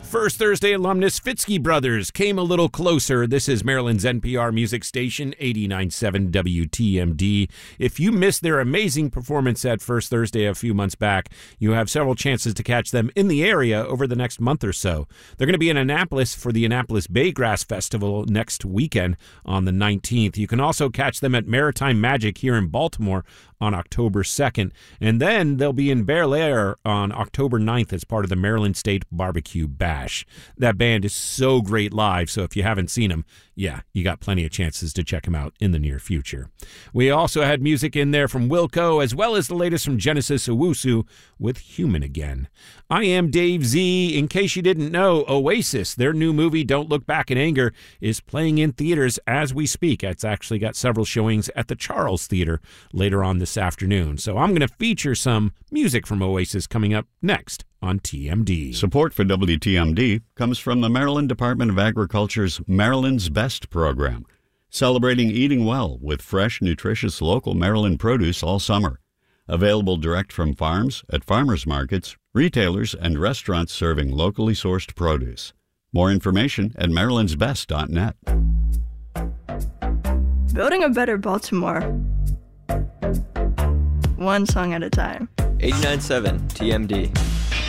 First Thursday alumnus Fitzky Brothers came a little closer. This is Maryland's NPR music station, 89.7 WTMD. If you missed their amazing performance at First Thursday a few months back, you have several chances to catch them in the area over the next month or so. They're going to be in Annapolis for the Annapolis Baygrass Festival next weekend on the 19th. You can also catch them at Maritime Magic here in Baltimore on October 2nd. And then they'll be in Bear Lair on October 9th as part of the Maryland State Barbecue Bash. That band is so great live, so if you haven't seen them, yeah, you got plenty of chances to check them out in the near future. We also had music in there from Wilco, as well as the latest from Genesis Owusu with Human Again. I am Dave Z. In case you didn't know, Oasis, their new movie Don't Look Back in Anger, is playing in theaters as we speak. It's actually got several showings at the Charles Theater later on this afternoon. So I'm going to feature some music from Oasis coming up next on TMD. Support for WTMD comes from the Maryland Department of Agriculture's Maryland's Best program, celebrating eating well with fresh, nutritious local Maryland produce all summer. Available direct from farms, at farmers markets, retailers, and restaurants serving locally sourced produce. More information at marylandsbest.net. Building a better Baltimore. One song at a time. 89.7 TMD.